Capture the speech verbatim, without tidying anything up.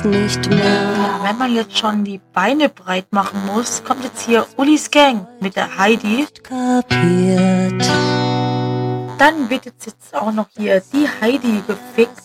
nicht mehr. Ja, wenn man jetzt schon die Beine breit machen muss, kommt jetzt hier Ulis Gang mit der Heidi. Kapiert. Dann wird jetzt, jetzt auch noch hier die Heidi gefickt.